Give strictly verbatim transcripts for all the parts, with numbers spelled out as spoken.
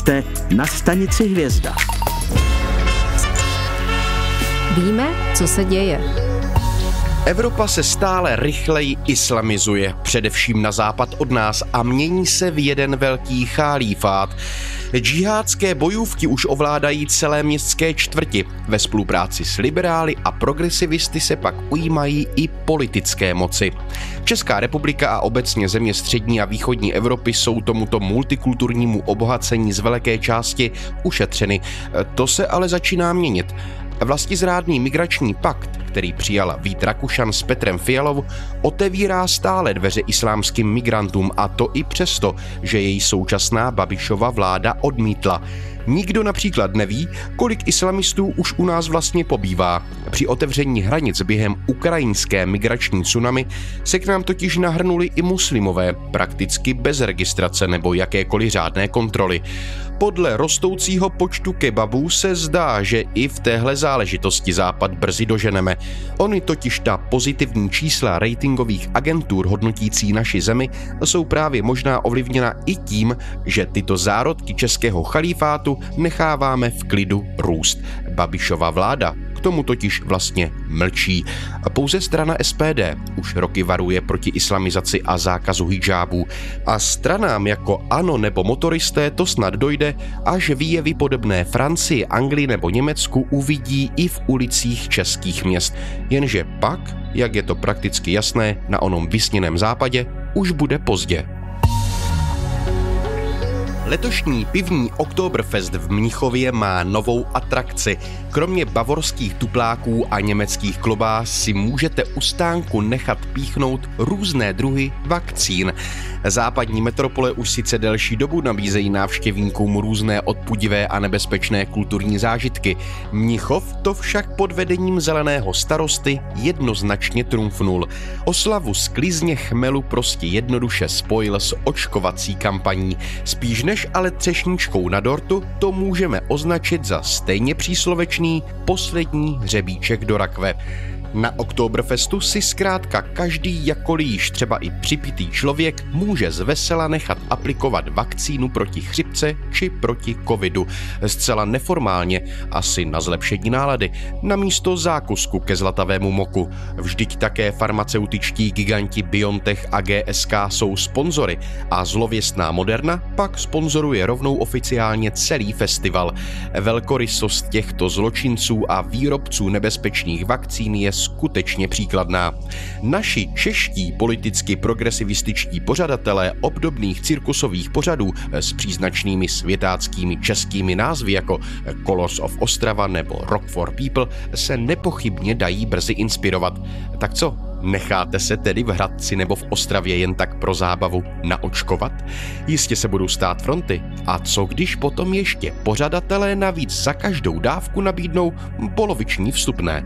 Jste na stanici Hvězda. Víme, co se děje. Evropa se stále rychleji islamizuje, především na západ od nás, a mění se v jeden velký chalífát. Džihádské bojůvky už ovládají celé městské čtvrti. Ve spolupráci s liberály a progresivisty se pak ujímají i politické moci. Česká republika a obecně země střední a východní Evropy jsou tomuto multikulturnímu obohacení z velké části ušetřeny. To se ale začíná měnit. Vlastizrádný migrační pakt, který přijal Vít Rakušan s Petrem Fialou, otevírá stále dveře islámským migrantům, a to i přesto, že jej současná Babišova vláda odmítla. Nikdo například neví, kolik islamistů už u nás vlastně pobývá. Při otevření hranic během ukrajinské migrační tsunami se k nám totiž nahrnuli i muslimové, prakticky bez registrace nebo jakékoliv řádné kontroly. Podle rostoucího počtu kebabů se zdá, že i v téhle záležitosti Západ brzy doženeme. Ony totiž ta pozitivní čísla ratingových agentur hodnotící naši zemi jsou právě možná ovlivněna i tím, že tyto zárodky českého chalífátu necháváme v klidu růst. Babišova vláda k tomu totiž vlastně mlčí. Pouze strana S P D už roky varuje proti islamizaci a zákazu hidžábů. A stranám jako ANO nebo motoristé to snad dojde, až výjevy podobné Francii, Anglii nebo Německu uvidí i v ulicích českých měst. Jenže pak, jak je to prakticky jasné na onom vysněném západě, už bude pozdě. Letošní pivní Oktoberfest v Mnichově má novou atrakci. Kromě bavorských tupláků a německých klobás si můžete u stánku nechat píchnout různé druhy vakcín. Západní metropole už sice delší dobu nabízejí návštěvníkům různé odpudivé a nebezpečné kulturní zážitky. Mnichov to však pod vedením zeleného starosty jednoznačně trumfnul. Oslavu sklizně chmelu prostě jednoduše spojil s očkovací kampaní. Spíš než ale třešničkou na dortu to můžeme označit za stejně příslovečný poslední hřebíček do rakve. Na Oktoberfestu si zkrátka každý jakkoliv již třeba i připitý člověk může zvesela nechat aplikovat vakcínu proti chřipce či proti covidu. Zcela neformálně, asi na zlepšení nálady, namísto zákusku ke zlatavému moku. Vždyť také farmaceutičtí giganti BioNTech a G S K jsou sponzory a zlověstná Moderna pak sponzoruje rovnou oficiálně celý festival. Velkorysost těchto zločinců a výrobců nebezpečných vakcín je skutečně příkladná. Naši čeští politicky progresivističtí pořadatelé obdobných cirkusových pořadů s příznačnými světáckými českými názvy jako Colors of Ostrava nebo Rock for People se nepochybně dají brzy inspirovat. Tak co? Necháte se tedy v Hradci nebo v Ostravě jen tak pro zábavu naočkovat? Jistě se budou stát fronty. A co když potom ještě pořadatelé navíc za každou dávku nabídnou poloviční vstupné?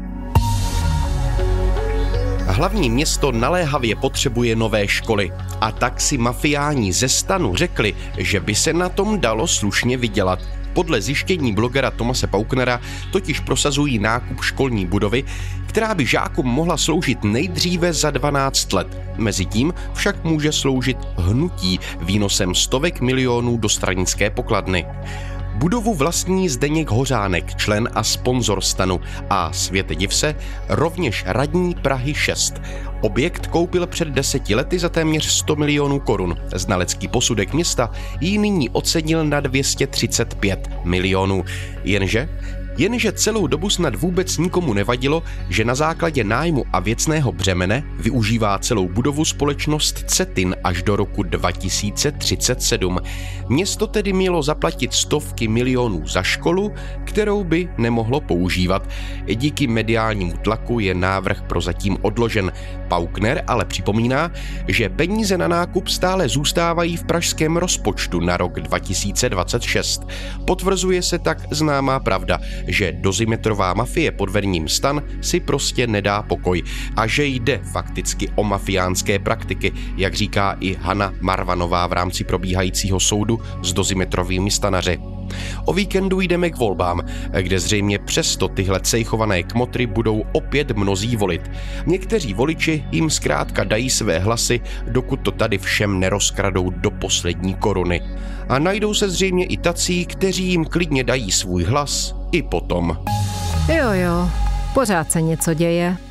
Hlavní město naléhavě potřebuje nové školy a tak si mafiáni ze STANu řekli, že by se na tom dalo slušně vydělat. Podle zjištění blogera Tomase Pauknera totiž prosazují nákup školní budovy, která by žákům mohla sloužit nejdříve za dvanáct let. Mezitím však může sloužit hnutí výnosem stovek milionů do stranické pokladny. Budovu vlastní Zdeněk Hořánek, člen a sponzor STANu, a světe div se, rovněž radní Prahy šest. Objekt koupil před deseti lety za téměř sto milionů korun. Znalecký posudek města ji nyní ocenil na dvě stě třicet pět milionů. Jenže Jenže celou dobu snad vůbec nikomu nevadilo, že na základě nájmu a věcného břemene využívá celou budovu společnost Cetin až do roku dva tisíce třicet sedm. Město tedy mělo zaplatit stovky milionů za školu, kterou by nemohlo používat. Díky mediálnímu tlaku je návrh prozatím odložen. Paukner ale připomíná, že peníze na nákup stále zůstávají v pražském rozpočtu na rok dva tisíce dvacet šest. Potvrzuje se tak známá pravda, že dozimetrová mafie pod vedením STAN si prostě nedá pokoj a že jde fakticky o mafiánské praktiky, jak říká i Hana Marvanová v rámci probíhajícího soudu s dozimetrovými stanaři. O víkendu jdeme k volbám, kde zřejmě přesto tyhle cejchované kmotry budou opět mnozí volit. Někteří voliči jim zkrátka dají své hlasy, dokud to tady všem nerozkradou do poslední koruny. A najdou se zřejmě i tací, kteří jim klidně dají svůj hlas i potom. Jo, jo, pořád se něco děje.